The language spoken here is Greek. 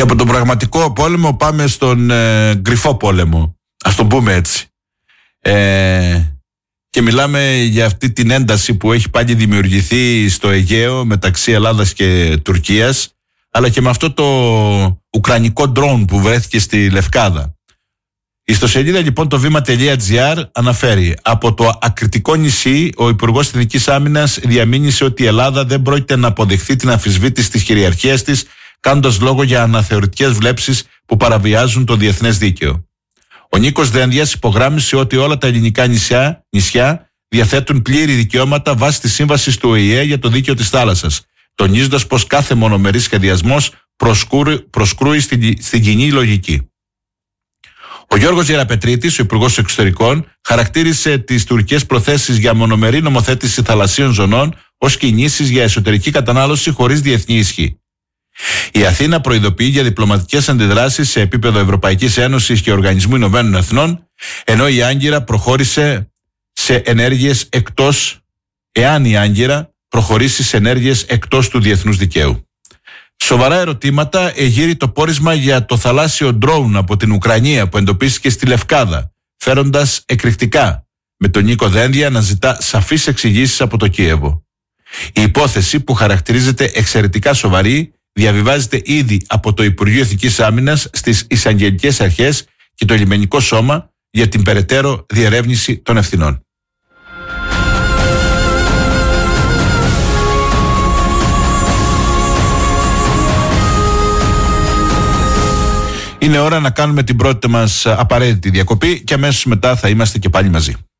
Και από τον πραγματικό πόλεμο πάμε στον κρυφό πόλεμο, ας τον πούμε έτσι. Και μιλάμε για αυτή την ένταση που έχει πάλι δημιουργηθεί στο Αιγαίο μεταξύ Ελλάδας και Τουρκίας, αλλά και με αυτό το ουκρανικό ντρόουν που βρέθηκε στη Λευκάδα. Η ιστοσελίδα λοιπόν το βήμα.gr αναφέρει: από το ακριτικό νησί, ο Υπουργός Εθνικής Άμυνας διαμήνυσε ότι η Ελλάδα δεν πρόκειται να αποδεχθεί την αμφισβήτηση της κυριαρχίας της, κάνοντας λόγο για αναθεωρητικές βλέψεις που παραβιάζουν το διεθνές δίκαιο. Ο Νίκος Δένδιας υπογράμμισε ότι όλα τα ελληνικά νησιά διαθέτουν πλήρη δικαιώματα βάσει της σύμβασης του ΟΗΕ για το δίκαιο της θάλασσας, τονίζοντας πως κάθε μονομερής σχεδιασμός προσκρούει στην κοινή λογική. Ο Γιώργος Γεραπετρίτης, ο Υπουργός Εξωτερικών, χαρακτήρισε τις τουρκικές προθέσεις για μονομερή νομοθέτηση θαλασσίων ζωνών ως κινήσεις για εσωτερική κατανάλωση χωρίς διεθνή ισχύ. Η Αθήνα προειδοποιεί για διπλωματικές αντιδράσεις σε επίπεδο Ευρωπαϊκής Ένωσης και Οργανισμού Ηνωμένων Εθνών, ενώ η Άγκυρα προχώρησε σε ενέργειες εάν η Άγκυρα προχωρήσει σε ενέργειες εκτός του διεθνούς δικαίου. Σοβαρά ερωτήματα εγείρει το πόρισμα για το θαλάσσιο ντρόουν από την Ουκρανία που εντοπίστηκε στη Λευκάδα, φέροντας εκρηκτικά με τον Νίκο Δένδια να ζητά σαφείς εξηγήσεις από το Κίεβο. Η υπόθεση, που χαρακτηρίζεται εξαιρετικά σοβαρή, διαβιβάζεται ήδη από το Υπουργείο Εθνικής Άμυνας στις εισαγγελικές αρχές και το λιμενικό σώμα για την περαιτέρω διερεύνηση των ευθυνών. Είναι ώρα να κάνουμε την πρώτη μας απαραίτητη διακοπή και αμέσως μετά θα είμαστε και πάλι μαζί.